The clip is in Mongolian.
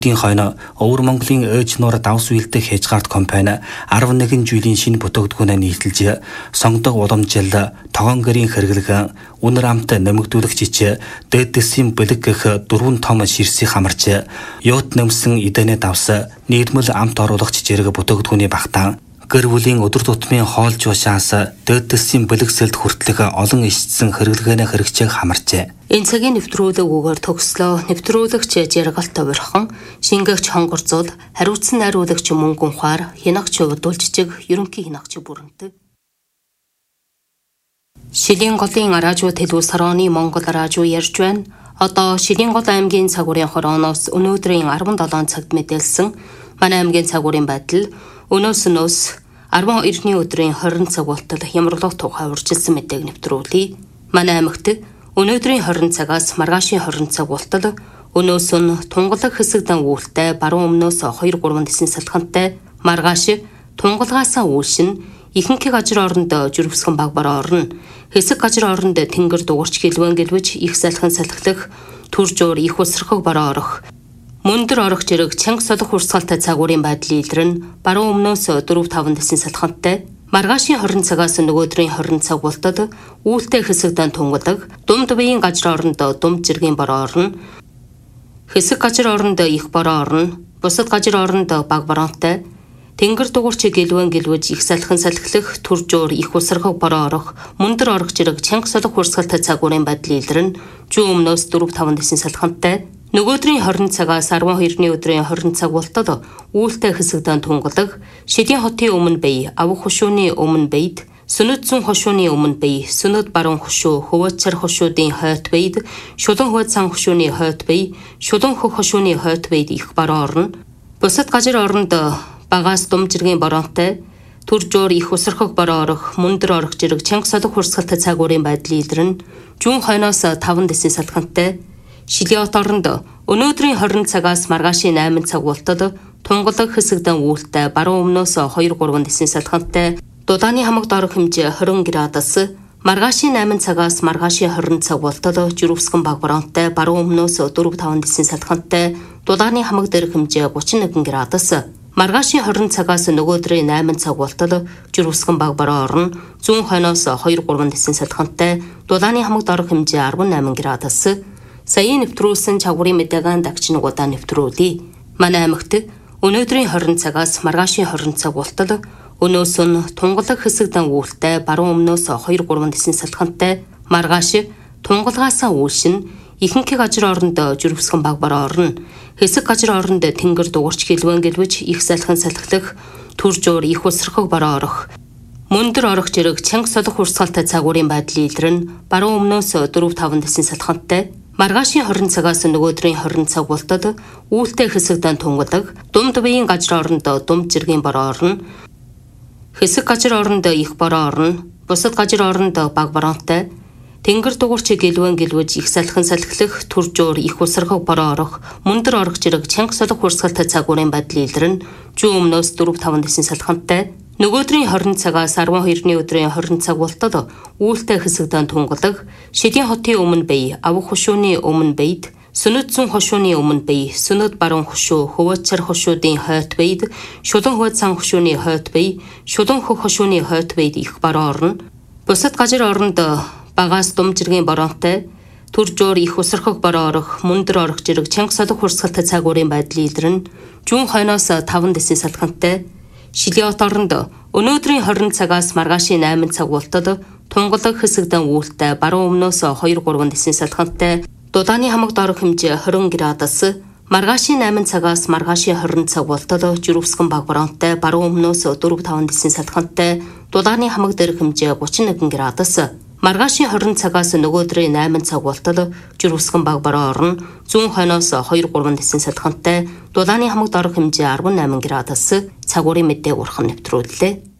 Тийн хойно Өвөр Монголын ээж нуур давс үйлдэх Хежгард компани 11 жилийн шинэ бүтээгдэхүүнээ нийтэлж сонгодог уламжил тогоон гэрийн хэрэглэгэн үнэр амт нэмэгдүүлэгч дээд дэсийн бэлэг гэх 4 том ширсийг хамарч юут нэмсэн эдэнэ давс нийгмэл амт оруулагч зэрэг бүтээгдэхүүний багтаан гэр бүлийн өдөр тутмын хоолж ушаас дээд дэсийн бэлэгсэлд хүртэлх олон ишцсэн хэрэглэгээний хэрэгцээг хамарчээ. Энэ цагийн нэвтрүүлэг үгээр төгслөө. Нэвтрүүлэгч Жаргалт Товирхон, шингээгч Хонгорцол, хариуцсан найруулагч Мөнгөн Ухаар, хянагч Удулжчиг, ерөнхий хянагч Бүрэнтэг. Шилийн голын радио төлөв сарооны Монгол радио ярьж байна. Одоо Шилийн гол аймгийн цагуурийн хорооноос өнөөдрийн 17 цагт мэдээлсэн манай аймгийн цагуурийн байдал өнөөснөөс 12-ны өдрийн 20 цаг болтол хямралах тухай урьдчилсан мэдээг нэвтрүүлье. Манай аймагт өнөөдрийн 20 цагаас маргаашийн 20 цаг болтол өнөөс нь тунгалаг хэсэгдэн үүлтэй баруун өмнөөс 2-3 дэсийн салхантай маргааш тунгалгаасаа үүлшин ихэнх газар оронд жирвсгэн баг бараа орно. Хэсэг газар оронд тэнгэр дуурч гэлвэн гэлвэж их салхин салхилах төржөөр их усрахыг бараа орох. Мөндөр орох зэрэг чанга солих урсгалтай цагуурийн байдлын илрэн баруун өмнөөс 4-5 дэсийн салхантай маргаашийн 20 цагаас нөгөөдрийн 20 цаг болтод үүлтэй хэсэгдэн тунгалаг думд биеийн газар оронд думд зэргийн бороо орно. Хэсэг газар оронд их бороо орно. Бусад газар оронд баг бороонтой тэнгэр дугуурч гэлвэн гэлвэж их салхин салхилах төржөөр их усрахыг бороо орох мөндөр орох зэрэг чанга солих урсгалтай цагуурийн байдлын илрэн зүүн өмнөөс 4-5 дэсийн салхантай нөгөөдрийн 20 цагаас 12-ны өдрийн 20 цаг болтод үүлтэй хэсэгдэн тунгалаг Шилийн хотын өмнө бие, авах хушууны өмнө биед, сүнэд зүүн хушууны өмнө бие, сүнэд баруун хушуу, хөвөөцөр хушуудын хойд биед, шулан хөвөөд сан хушууны хойд бие, шулан хөх хушууны хойд биед их бараа орно. Бусад газар оронд багаас дум зэргийн бороонтой төржөөр их усрахыг бороо орох, мөндөр орох зэрэг чанга солих урсгалтай цагуурийн байдлын илрэн зүүн хойноос 5 дэсийн салхантай Шилийн хот оронд өнөөдрийн 20 цагаас маргаашийн 8 цаг болтод тунгалаг хэсэгдэн үүлтэй баруун өмнөөс 2-3 дэсийн салхантай дудааны хамагт орох хэмжээ 20 градус маргаашийн 8 цагаас маргаашийн 20 цаг болтод жирвсгэн баг бороонтой баруун өмнөөс 4-5 дэсийн салхантай дудааны хамагт дээрх хэмжээ 31 градус маргаашийн 20 цагаас нөгөөдрийн 8 цаг болтол жирвсгэн баг бороо орно. Зүүн хойноос 2-3 дэсийн салхантай дудааны хамагт орох хэмжээ 18 градус саяын нэвтрүүлсэн чагуурын мэдээгийн дагч нугуудаа нэвтрүүлье. Манай аймагт өнөөдрийн 20 цагаас маргаашийн 20 цаг болтол өнөөс нь тунгалаг хэсэгдэн үүлтэй баруун өмнөөс 2-3 дэсийн салхантай маргааш тунгалгаасаа үүлшин ихэнх газар оронд жирвсгэн баг бараа орно. Хэсэг газар оронд тэнгэр дуурч гэлвэн гэлвэж их салхин салхилах төржөөр их усрахыг бараа орох. Мөндөр орох зэрэг чанга солих урсгалтай цагуурийн байдлын илрэн баруун өмнөөс 4-5 дэсийн салхантай маргаашийн 20 цагаас нөгөөдрийн 20 цаг болтод үүлтэй хэсэгдэн тунгалаг думд биеийн газар оронд думд зэргийн бороо орно. Хэсэг газар оронд их бороо орно. Бусад газар оронд баг бороонтой тэнгэр дугуурч гэлвэн гэлвэж их салхин салхилах төржөөр их усрахыг бороо орох мөндөр орох зэрэг чанга солих урсгалтай цагуурийн байдлын илрэн зүүн өмнөөс 4-5 дэсийн салхантай нөгөөдрийн 20 цагаас 12-ны өдрийн 20 цаг болтод үүлтэй хэсэгдэн тунгалаг Шилийн хотын өмнө бие, авах хушууны өмнө биед, сүнэд зүүн хушууны өмнө бие, сүнэд баруун хушуу, хөвөөцөр хушуудын хойд биед, шулан хөвөөд сан хушууны хойд бие, шулан хөх хушууны хойд биед их бараа орно. Бусад газар оронд багаас дум зэргийн бороонтой төржөөр их усрахыг бороо орох, мөндөр орох зэрэг чанга солих урсгалтай цагуурийн байдлын илрэн зүүн хойноос 5 дэсийн салхантай Шилийн хот оронд өнөөдрийн 20 цагаас маргаашийн 8 цаг болтод тунгалаг хэсэгдэн үүлтэй баруун өмнөөс 2-3 дэсийн салхантай дудааны хамагт орох хэмжээ 20 градус маргаашийн 8 цагаас маргаашийн 20 цаг болтод жирвсгэн баг бороонтой баруун өмнөөс 4-5 дэсийн салхантай дудааны хамагт дээрх хэмжээ 31 градус маргаашийн 20 цагаас нөгөөдрийн 8 цаг болтол жирвсгэн баг бороо орно. Зүүн хойноос 2-3 дэсийн салхантай дудааны хамагт орох хэмжээ 18 градус цагуурын мэдээ урхан нэвтрүүллээ.